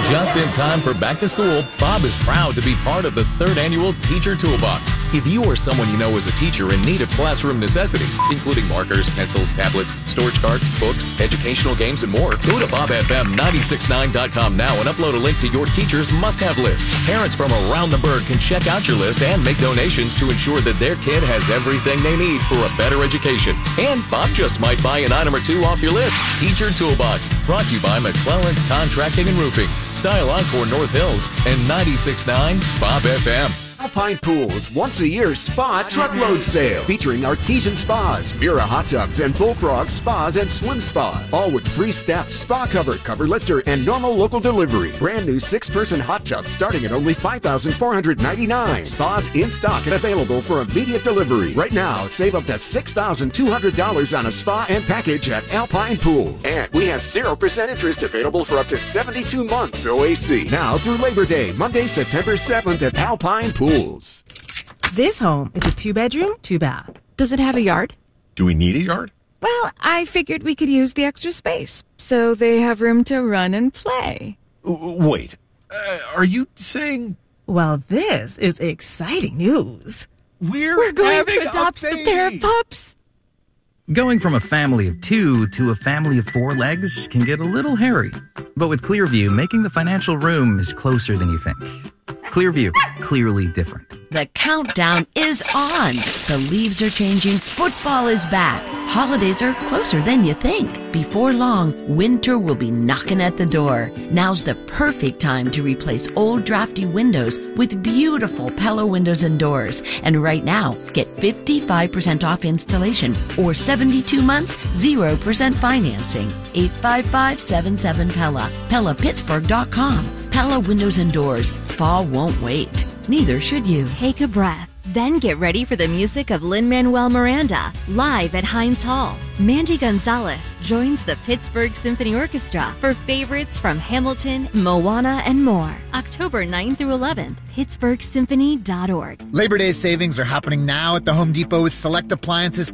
Just in time for back to school, Bob is proud to be part of the 3rd annual Teacher Toolbox. If you or someone you know is a teacher in need of classroom necessities, including markers, pencils, tablets, storage cards, books, educational games, and more, go to bobfm969.com now and upload a link to your teacher's must-have list. Parents from around the burg can check out your list and make donations to ensure that their kid has everything they need for a better education. And Bob just might buy an item or two off your list. Teacher Toolbox, brought to you by McClellan's Contracting and Roofing, Style Encore North Hills, and 96.9 Bob FM. Alpine Pools once a year spa truckload sale featuring artesian spas, Mira hot tubs, and Bullfrog spas and swim spas. All with free steps, spa cover, cover lifter, and normal local delivery. Brand new 6-person hot tub starting at only $5,499. Spas in stock and available for immediate delivery. Right now, save up to $6,200 on a spa and package at Alpine Pools. And we have 0% interest available for up to 72 months OAC. Now through Labor Day, Monday, September 7th at Alpine Pools. This home is a 2-bedroom, 2-bath. Does it have a yard? Do we need a yard? Well, I figured we could use the extra space, so they have room to run and play. Wait, are you saying... Well, this is exciting news. We're going to adopt a pair of pups. Going from a family of 2 to a family of 4 legs can get a little hairy. But with Clearview, making the financial room is closer than you think. Clearview, clearly different. The countdown is on. The leaves are changing. Football is back. Holidays are closer than you think. Before long, winter will be knocking at the door. Now's the perfect time to replace old drafty windows with beautiful Pella windows and doors. And right now, get 55% off installation or 72 months, 0% financing. 855-77-PELLA. PellaPittsburgh.com. Pella Windows and Doors. Fall won't wait. Neither should you. Take a breath. Then get ready for the music of Lin-Manuel Miranda, live at Heinz Hall. Mandy Gonzalez joins the Pittsburgh Symphony Orchestra for favorites from Hamilton, Moana, and more. October 9th through 11th, pittsburghsymphony.org. Labor Day savings are happening now at the Home Depot with select appliances